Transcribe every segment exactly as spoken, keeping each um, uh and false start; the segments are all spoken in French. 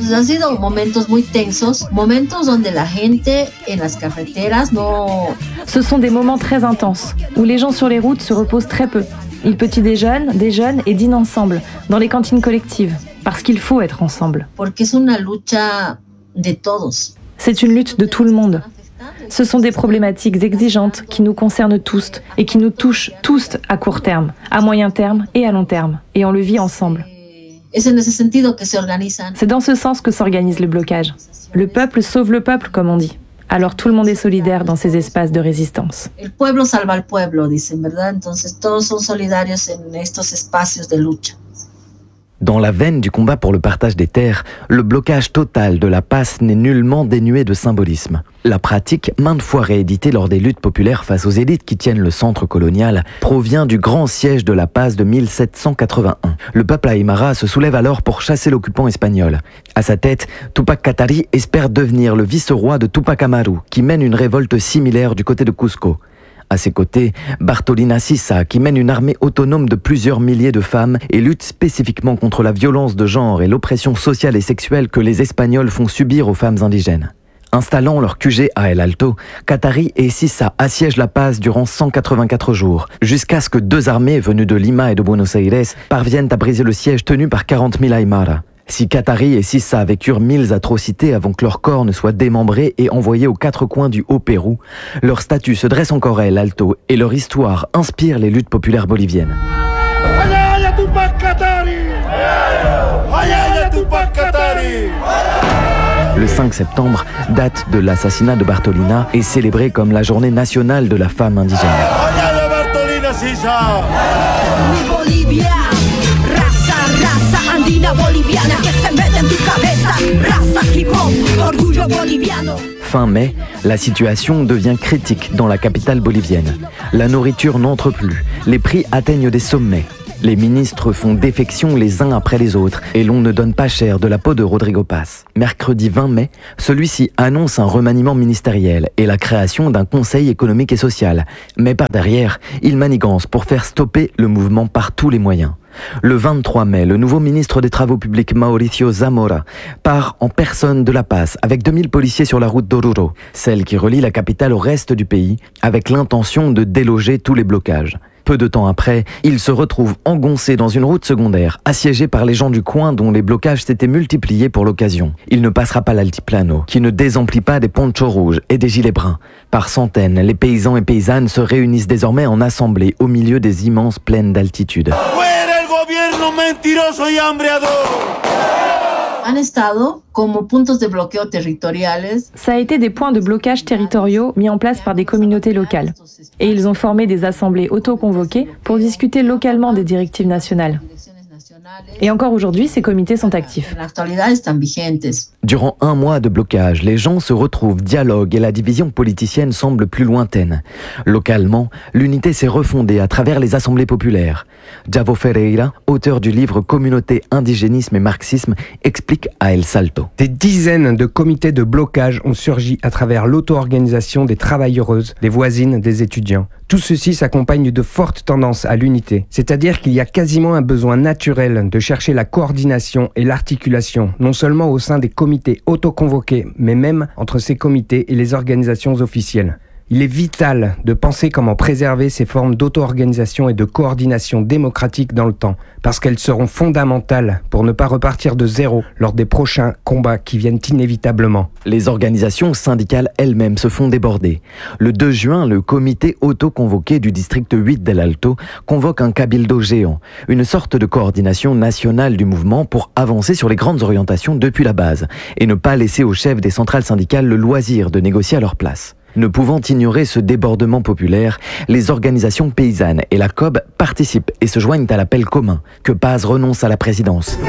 Entonces han sido momentos muy tensos, momentos donde la gente en las carreteras no... Ce sont des moments très intenses, où les gens sur les routes se reposent très peu. Ils petit déjeunent, déjeunent et dînent ensemble, dans les cantines collectives, parce qu'il faut être ensemble. Porque es una lucha de todos. C'est une lutte de tout le monde. Ce sont des problématiques exigeantes qui nous concernent tous et qui nous touchent tous à court terme, à moyen terme et à long terme. Et on le vit ensemble. C'est dans ce sens que s'organise le blocage. Le peuple sauve le peuple, comme on dit. Alors tout le monde est solidaire dans ces espaces de résistance. El pueblo salva al pueblo, dicen, ¿verdad? Entonces todos son solidarios en estos espacios de lucha. Dans la veine du combat pour le partage des terres, le blocage total de la Paz n'est nullement dénué de symbolisme. La pratique, maintes fois rééditée lors des luttes populaires face aux élites qui tiennent le centre colonial, provient du grand siège de la Paz de mille sept cent quatre-vingt-un. Le peuple aymara se soulève alors pour chasser l'occupant espagnol. À sa tête, Tupac Katari espère devenir le vice-roi de Tupac Amaru, qui mène une révolte similaire du côté de Cusco. À ses côtés, Bartolina Sisa, qui mène une armée autonome de plusieurs milliers de femmes et lutte spécifiquement contre la violence de genre et l'oppression sociale et sexuelle que les Espagnols font subir aux femmes indigènes. Installant leur Q G à El Alto, Katari et Sisa assiègent la Paz durant cent quatre-vingt-quatre jours, jusqu'à ce que deux armées venues de Lima et de Buenos Aires parviennent à briser le siège tenu par quarante mille Aymara. Si Katari et Sisa vécurent mille atrocités avant que leur corps ne soit démembré et envoyé aux quatre coins du Haut-Pérou, leur statut se dresse encore à El Alto et leur histoire inspire les luttes populaires boliviennes. Le cinq septembre, date de l'assassinat de Bartolina, est célébrée comme la journée nationale de la femme indigène. Fin mai, la situation devient critique dans la capitale bolivienne. La nourriture n'entre plus, les prix atteignent des sommets. Les ministres font défection les uns après les autres et l'on ne donne pas cher de la peau de Rodrigo Paz. Mercredi vingt mai, celui-ci annonce un remaniement ministériel et la création d'un conseil économique et social. Mais par derrière, il manigance pour faire stopper le mouvement par tous les moyens. Le vingt-trois mai, le nouveau ministre des Travaux publics Mauricio Zamora part en personne de La Paz avec deux mille policiers sur la route d'Oruro, celle qui relie la capitale au reste du pays, avec l'intention de déloger tous les blocages. Peu de temps après, il se retrouve engoncé dans une route secondaire, assiégé par les gens du coin dont les blocages s'étaient multipliés pour l'occasion. Il ne passera pas l'altiplano, qui ne désemplit pas des ponchos rouges et des gilets bruns. Par centaines, les paysans et paysannes se réunissent désormais en assemblée au milieu des immenses plaines d'altitude. Ça a été des points de blocage territoriaux mis en place par des communautés locales. Et ils ont formé des assemblées auto-convoquées pour discuter localement des directives nationales. Et encore aujourd'hui, ces comités sont actifs. Durant un mois de blocage, les gens se retrouvent, dialoguent et la division politicienne semble plus lointaine. Localement, l'unité s'est refondée à travers les assemblées populaires. Javo Ferreira, auteur du livre Communauté, indigénisme et marxisme, explique à El Salto. Des dizaines de comités de blocage ont surgi à travers l'auto-organisation des travailleuses, des voisines, des étudiants. Tout ceci s'accompagne de fortes tendances à l'unité, c'est-à-dire qu'il y a quasiment un besoin naturel de chercher la coordination et l'articulation, non seulement au sein des comités autoconvoqués, mais même entre ces comités et les organisations officielles. Il est vital de penser comment préserver ces formes d'auto-organisation et de coordination démocratique dans le temps, parce qu'elles seront fondamentales pour ne pas repartir de zéro lors des prochains combats qui viennent inévitablement. Les organisations syndicales elles-mêmes se font déborder. Le deux juin, le comité auto-convoqué du district huit d'El Alto convoque un cabildo géant, une sorte de coordination nationale du mouvement pour avancer sur les grandes orientations depuis la base et ne pas laisser aux chefs des centrales syndicales le loisir de négocier à leur place. Ne pouvant ignorer ce débordement populaire, les organisations paysannes et la C O B participent et se joignent à l'appel commun que Paz renonce à la présidence.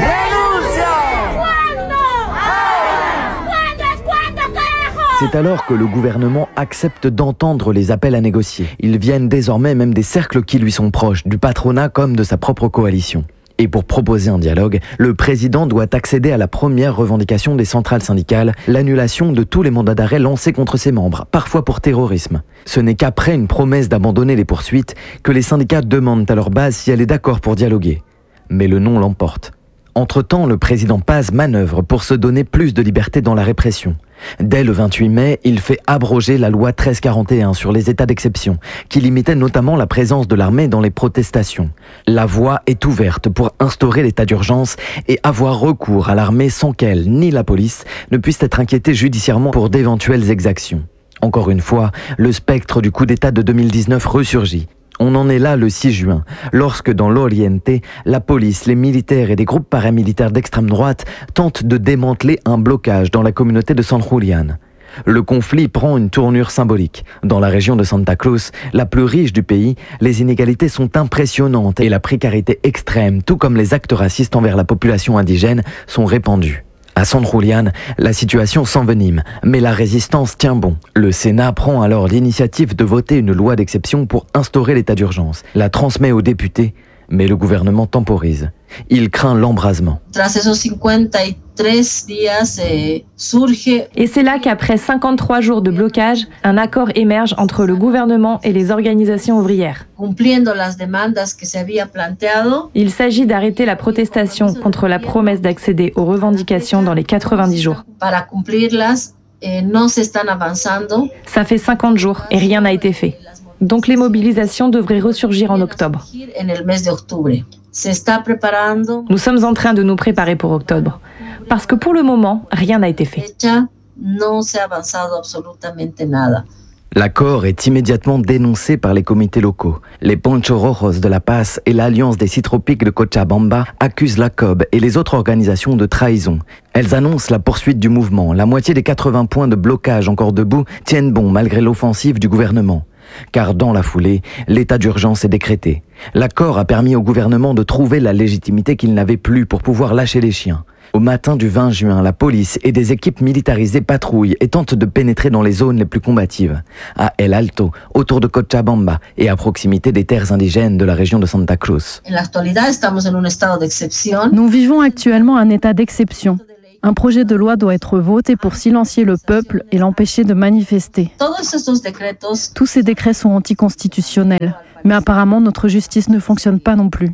C'est alors que le gouvernement accepte d'entendre les appels à négocier. Ils viennent désormais même des cercles qui lui sont proches, du patronat comme de sa propre coalition. Et pour proposer un dialogue, le président doit accéder à la première revendication des centrales syndicales, l'annulation de tous les mandats d'arrêt lancés contre ses membres, parfois pour terrorisme. Ce n'est qu'après une promesse d'abandonner les poursuites que les syndicats demandent à leur base si elle est d'accord pour dialoguer. Mais le non l'emporte. Entre-temps, le président Paz manœuvre pour se donner plus de liberté dans la répression. Dès le vingt-huit mai, il fait abroger la loi treize quarante et un sur les états d'exception, qui limitait notamment la présence de l'armée dans les protestations. La voie est ouverte pour instaurer l'état d'urgence et avoir recours à l'armée sans qu'elle, ni la police, ne puissent être inquiétés judiciairement pour d'éventuelles exactions. Encore une fois, le spectre du coup d'État de deux mille dix-neuf ressurgit. On en est là le six juin, lorsque dans l'Oriente, la police, les militaires et des groupes paramilitaires d'extrême droite tentent de démanteler un blocage dans la communauté de San Julián. Le conflit prend une tournure symbolique. Dans la région de Santa Cruz, la plus riche du pays, les inégalités sont impressionnantes et la précarité extrême, tout comme les actes racistes envers la population indigène, sont répandus. À San Julián, la situation s'envenime, mais la résistance tient bon. Le Sénat prend alors l'initiative de voter une loi d'exception pour instaurer l'état d'urgence, la transmet aux députés, mais le gouvernement temporise. Il craint l'embrasement. Et c'est là qu'après cinquante-trois jours de blocage, un accord émerge entre le gouvernement et les organisations ouvrières. Il s'agit d'arrêter la protestation contre la promesse d'accéder aux revendications dans les quatre-vingt-dix jours. Ça fait cinquante jours et rien n'a été fait. Donc les mobilisations devraient ressurgir en octobre. Nous sommes en train de nous préparer pour octobre, parce que pour le moment, rien n'a été fait. L'accord est immédiatement dénoncé par les comités locaux. Les Poncho Rojos de La Paz et l'Alliance des Citropiques de Cochabamba accusent la C O B et les autres organisations de trahison. Elles annoncent la poursuite du mouvement. La moitié des quatre-vingts points de blocage encore debout tiennent bon malgré l'offensive du gouvernement. Car dans la foulée, l'état d'urgence est décrété. L'accord a permis au gouvernement de trouver la légitimité qu'il n'avait plus pour pouvoir lâcher les chiens. Au matin du vingt juin, la police et des équipes militarisées patrouillent et tentent de pénétrer dans les zones les plus combatives. À El Alto, autour de Cochabamba et à proximité des terres indigènes de la région de Santa Cruz. Nous vivons actuellement un état d'exception. Un projet de loi doit être voté pour silencier le peuple et l'empêcher de manifester. Tous ces décrets sont anticonstitutionnels, mais apparemment notre justice ne fonctionne pas non plus.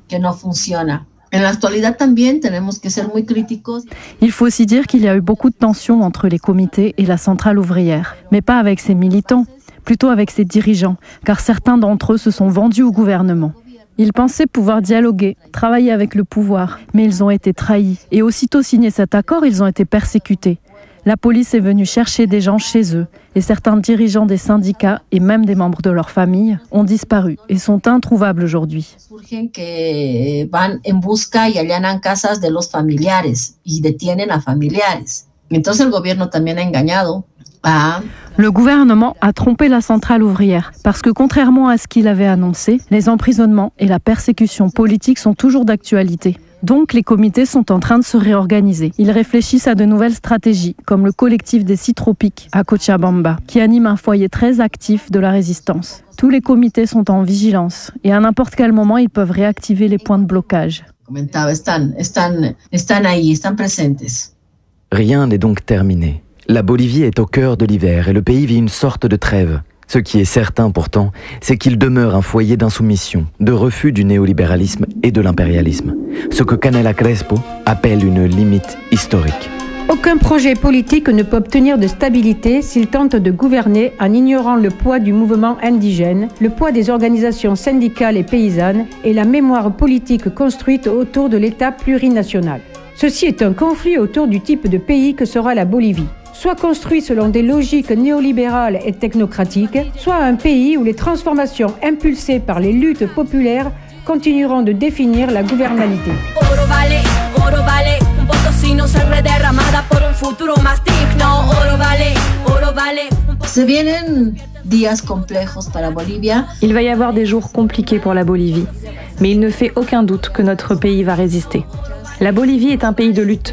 Il faut aussi dire qu'il y a eu beaucoup de tensions entre les comités et la centrale ouvrière, mais pas avec ses militants, plutôt avec ses dirigeants, car certains d'entre eux se sont vendus au gouvernement. Ils pensaient pouvoir dialoguer, travailler avec le pouvoir, mais ils ont été trahis. Et aussitôt signé cet accord, ils ont été persécutés. La police est venue chercher des gens chez eux, et certains dirigeants des syndicats et même des membres de leur famille ont disparu et sont introuvables aujourd'hui. Le gouvernement a trompé la centrale ouvrière parce que contrairement à ce qu'il avait annoncé, les emprisonnements et la persécution politique sont toujours d'actualité. Donc les comités sont en train de se réorganiser. Ils réfléchissent à de nouvelles stratégies, comme le collectif des Citropiques à Cochabamba, qui anime un foyer très actif de la résistance. Tous les comités sont en vigilance et à n'importe quel moment, ils peuvent réactiver les points de blocage. Rien n'est donc terminé. La Bolivie est au cœur de l'hiver et le pays vit une sorte de trêve. Ce qui est certain pourtant, c'est qu'il demeure un foyer d'insoumission, de refus du néolibéralisme et de l'impérialisme. Ce que Canela Crespo appelle une limite historique. Aucun projet politique ne peut obtenir de stabilité s'il tente de gouverner en ignorant le poids du mouvement indigène, le poids des organisations syndicales et paysannes et la mémoire politique construite autour de l'État plurinational. Ceci est un conflit autour du type de pays que sera la Bolivie. Soit construit selon des logiques néolibérales et technocratiques, soit un pays où les transformations impulsées par les luttes populaires continueront de définir la gouvernabilité. Il va y avoir des jours compliqués pour la Bolivie, mais il ne fait aucun doute que notre pays va résister. La Bolivie est un pays de lutte.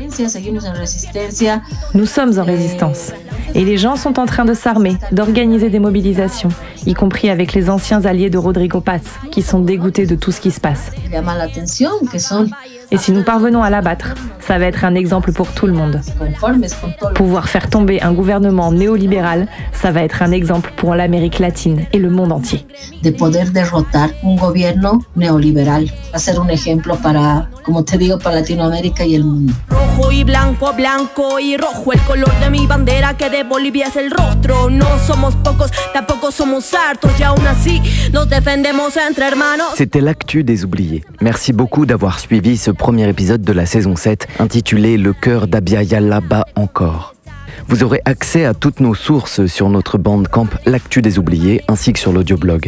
Nous sommes en résistance. Et les gens sont en train de s'armer, d'organiser des mobilisations, y compris avec les anciens alliés de Rodrigo Paz, qui sont dégoûtés de tout ce qui se passe. Et si nous parvenons à l'abattre, ça va être un exemple pour tout le monde. Pouvoir faire tomber un gouvernement néolibéral, ça va être un exemple pour l'Amérique latine et le monde entier. De poder derrotar un gobierno neoliberal. Va a ser un ejemplo para, como te digo, para Latinoamérica y el mundo. Rojo y blanco, blanco y rojo, el color de mi bandera que de Bolivia es el rostro. No somos pocos, tampoco somos hartos y aún así nos defendemos entre hermanos. C'était l'actu des oubliés. Merci beaucoup d'avoir suivi ce premier épisode de la saison sept intitulé « Le cœur d'Abya Yala bat encore ». Vous aurez accès à toutes nos sources sur notre Bandcamp L'actu des oubliés ainsi que sur l'audioblog.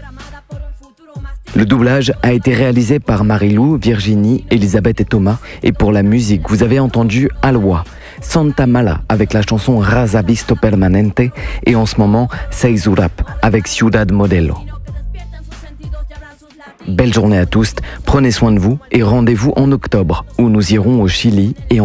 Le doublage a été réalisé par Marilou, Virginie, Elisabeth et Thomas. Et pour la musique, vous avez entendu Alwa, Santa Mala avec la chanson Raza Visto Permanente et en ce moment Seizurap avec Ciudad Modelo. Belle journée à tous, prenez soin de vous et rendez-vous en octobre où nous irons au Chili et